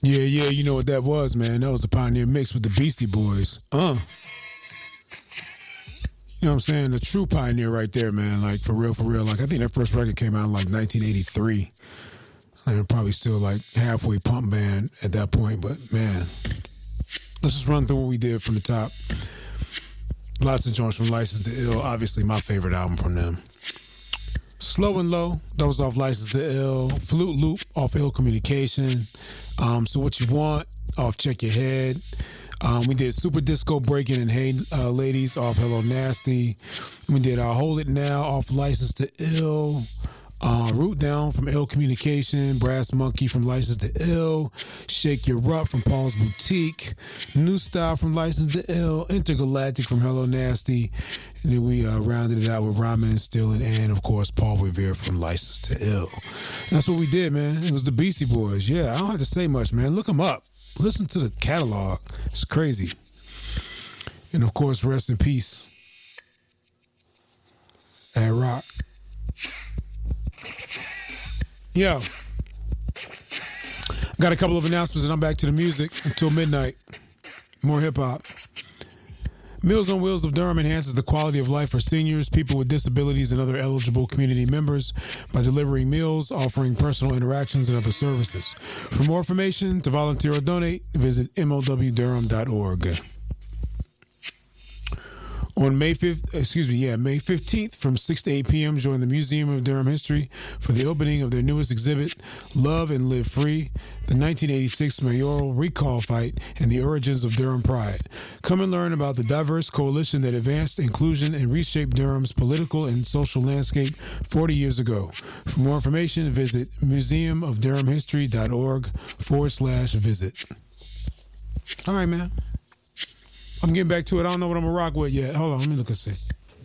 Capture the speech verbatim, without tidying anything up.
Yeah, yeah, you know what that was, man. That was the Pioneer Mix with the Beastie Boys. Uh. You know what I'm saying? The true pioneer right there, man. Like, for real, for real. Like, I think that first record came out in, like, nineteen eighty-three. And probably still, like, halfway pump band at that point. But, man, let's just run through what we did from the top. Lots of joints from License to Ill. Obviously, my favorite album from them. Slow and Low, that was off License to Ill. Flute Loop off Ill Communication. Um, so What You Want off Check Your Head. Um, we did Super Disco Breaking and Hey uh, Ladies off Hello Nasty. We did uh, Hold It Now off License to Ill. Uh, Root Down from Ill Communication. Brass Monkey from License to Ill. Shake Your Up from Paul's Boutique. New Style from License to Ill. Intergalactic from Hello Nasty. And then we uh, rounded it out with Ramen and Stillin' and, of course, Paul Revere from License to Ill. That's what we did, man. It was the Beastie Boys. Yeah, I don't have to say much, man. Look them up. Listen to the catalog. It's crazy. And, of course, rest in peace. At Rock. Yo. Got a couple of announcements and I'm back to the music until midnight. More hip-hop. Meals on Wheels of Durham enhances the quality of life for seniors, people with disabilities, and other eligible community members by delivering meals, offering personal interactions, and other services. For more information, to volunteer or donate, visit M O W durham dot org. On May fifth, excuse me, yeah, May fifteenth from six to eight p.m., join the Museum of Durham History for the opening of their newest exhibit, Love and Live Free, the nineteen eighty-six mayoral recall fight and the origins of Durham pride. Come and learn about the diverse coalition that advanced inclusion and reshaped Durham's political and social landscape forty years ago. For more information, visit museum of durham history dot org forward slash visit. All right, man. I'm getting back to it. I don't know what I'm going to rock with yet. Hold on, let me look and see.